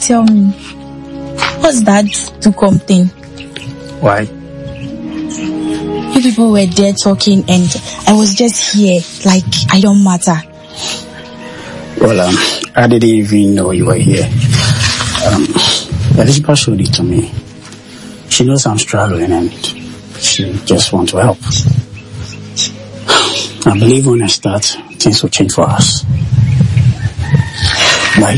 tell me, what's that Dukom thing? Why? You people were there talking and I was just here, like I don't matter. Well, I didn't even know you were here. Elizabeth showed it to me. She knows I'm struggling and she just wants to help. I believe when I start, things will change for us. Why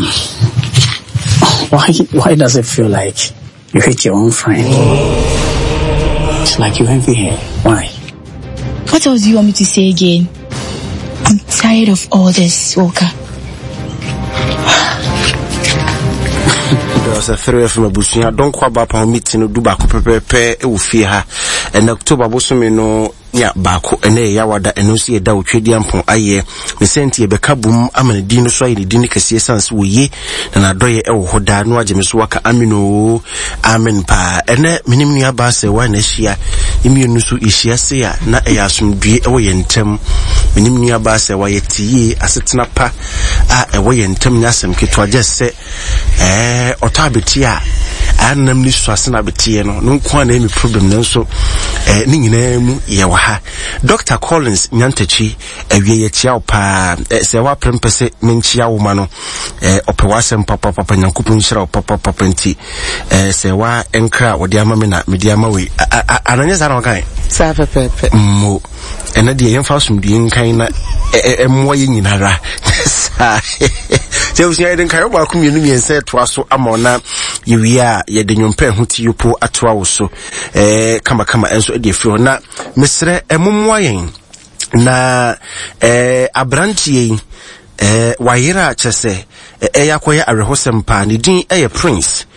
does it feel like you hate your own friend? It's like you envy her. Why? What else do you want me to say again? I'm tired of all this, Walker. There was a three from Abusia. Don't call back on meeting do back prepare Ufia and October Bosumino. Ya bako ene ya wada eno si eda otwedi ampon aye me senti e beka bum amane din no so aye din kese sans wo ye na doye e wo hoda no agye me so waka amino amen pa ene minim nua ba se wa na hia imienu so ehia se ya na e asomdue e wo ye ntem minim nua ba se wa ye tie asetena pa a e wo ye ntem nyasem keto agye se otabeti a anam ni so asena betie no nko na emi problem na so ni nyina mu ye wa Dr. Collins Nyantachi ewie ye chia opa se wa prempese menchia wo ma no opewasem papa nyankopon hira papa nti se wa enkra wo de ama me na media ma we ananye za na ogan sa pepe mo ena de yemfa somdue nkan na emmo ye nyinara sa je usia den kan ba ku mienu miense to aso amona yiwia ye de nyompa huti yopo atoa wo so kama enso e de firo na mesre emumwa yen na abrantie wayira chese yakoye arehosem pa ne din Prince